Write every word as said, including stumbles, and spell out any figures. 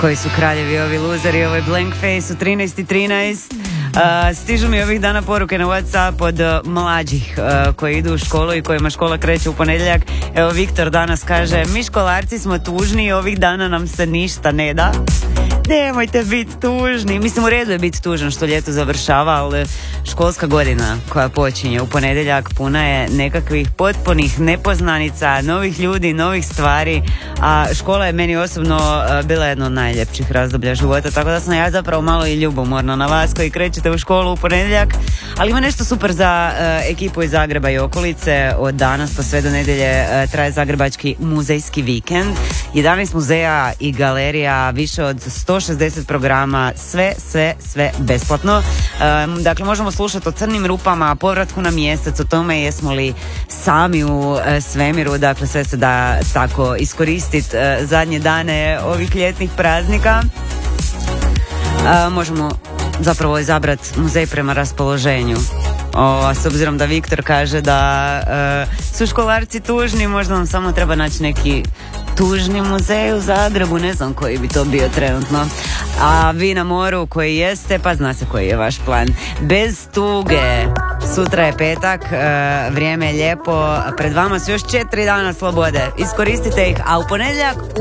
Koji su kraljevi ovi luzeri, ovo je Blank Face u trinaest i trinaest. Uh, stižu mi ovih dana poruke na WhatsApp od uh, mlađih uh, koji idu u školu i kojima škola kreće u ponedjeljak. Evo Viktor danas kaže: mi školarci smo tužni i ovih dana nam se ništa ne da. Nemojte biti tužni. Mislim, u redu je biti tužan što ljeto završava, ali školska godina koja počinje u ponedjeljak puna je nekakvih potpunih nepoznanica, novih ljudi, novih stvari, a škola je meni osobno bila jedno od najljepših razdoblja života, tako da sam ja zapravo malo i ljubomorna na vas koji krećete u školu u ponedjeljak. Ali ima nešto super za uh, ekipu iz Zagreba i okolice. Od danas pa sve do nedjelje uh, traje Zagrebački muzejski vikend. jedanaest muzeja i galerija, više od sto šezdeset programa, sve, sve, sve besplatno. Um, dakle, možemo slušati o crnim rupama, povratku na mjesec, o tome jesmo li sami u uh, svemiru. Dakle, sve se da tako iskoristiti uh, zadnje dane ovih ljetnih praznika. Uh, možemo zapravo izabrati muzej prema raspoloženju. O, a s obzirom da Viktor kaže da uh, su školarci tužni, možda nam samo treba naći neki tužni muzej u Zagrebu, ne znam koji bi to bio trenutno. A vi na moru koji jeste, pa zna se koji je vaš plan. Bez tuge. Sutra je petak, uh, vrijeme je lijepo, pred vama su još četiri dana slobode. Iskoristite ih, a u ponedjeljak